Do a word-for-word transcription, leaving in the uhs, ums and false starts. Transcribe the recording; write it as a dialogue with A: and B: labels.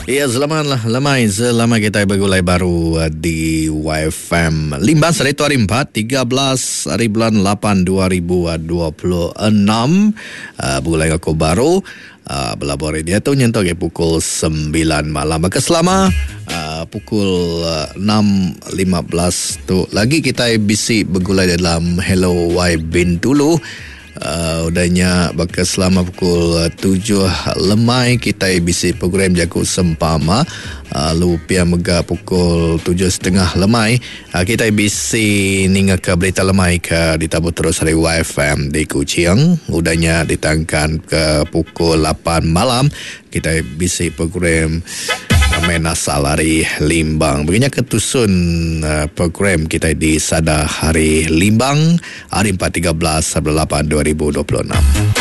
A: Ya, selamat lamai selama kita bergulai baru uh, di Y F M Limbang hari itu hari empat, tiga belas hari bulan lapan dua ribu dua puluh enam. Uh, bergulai aku baru uh, belabur dia tu nyentuh ke pukul sembilan malam. Maka selama uh, pukul uh, enam lima belas tu lagi kita bisi bergulai dalam Hello Y Bintulu. Uh, udahnya baka selama pukul tujuh lemai kita bisi program Jaku Sempama. uh, Lupiah mega pukul tujuh setengah lemai. uh, Kita bisi ninga ke berita lemai ke ditabut terus hari Y F M di Kuching. Udahnya ditangkan ke pukul lapan malam. Kita bisi program Mena Salari Limbang. Begini ketusun uh, program kita di Sada Hari Limbang hari empat tiga belas lapan dua ribu dua puluh enam.